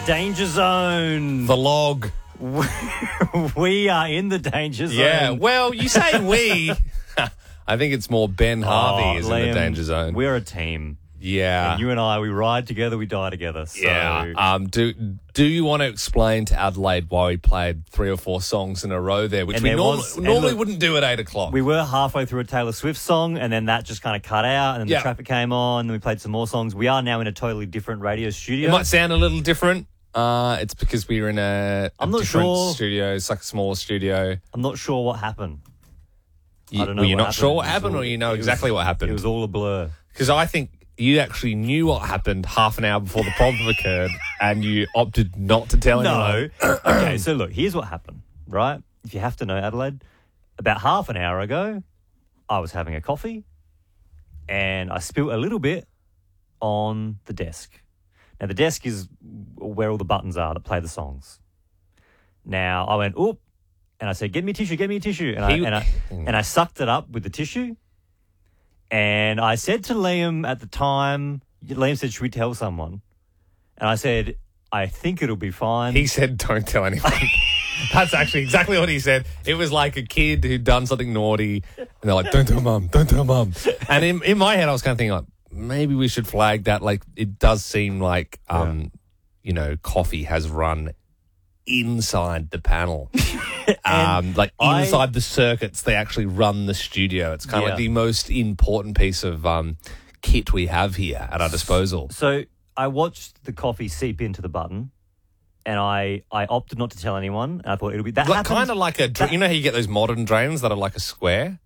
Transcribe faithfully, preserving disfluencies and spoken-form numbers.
Danger Zone. The log. We are in the danger zone. Yeah, well, you say we. I think it's more Ben Harvey Oh, is Liam, in the danger zone. We're a team. Yeah. And you and I, we ride together, we die together. So. Yeah. Um, do do you want to explain to Adelaide why we played three or four songs in a row there, which And we there norm- was- and normally look, wouldn't do at eight o'clock? We were halfway through a Taylor Swift song, and then that just kind of cut out, and then Yeah. the traffic came on, and we played some more songs. We are now in a totally different radio studio. It might sound a little different. Uh, it's because we were in a, a I'm not different sure. studio. It's like a small studio. I'm not sure what happened. You, I don't know were you what not sure happened. what It was happened, all- or you know it was- exactly what happened? It was all a blur. Because I think you actually knew what happened half an hour before the problem occurred, and you opted not to tell anyone. No. Okay, so look, here's what happened, right? If you have to know, Adelaide, about half an hour ago, I was having a coffee, and I spilled a little bit on the desk. Now, the desk is where all the buttons are that play the songs. Now, I went, oop, and I said, get me a tissue, get me a tissue. And I, He- and I, and I sucked it up with the tissue. And I said to Liam at the time, Liam said, should we tell someone? And I said, I think it'll be fine. He said, don't tell anyone. That's actually exactly what he said. It was like a kid who'd done something naughty, and they're like, don't tell mum, don't tell mum. And in, in my head, I was kind of thinking, like, maybe we should flag that. Like, it does seem like, um, Yeah. you know, coffee has run inside the panel. um, like, I- inside the circuits, they actually run the studio. It's kind of Yeah. like the most important piece of um, kit we have here at our disposal. So I watched the coffee seep into the button, and I, I opted not to tell anyone. And I thought it'll be that Like, happened- kind of like a, dra- you know how you get those modern drains that are like a square?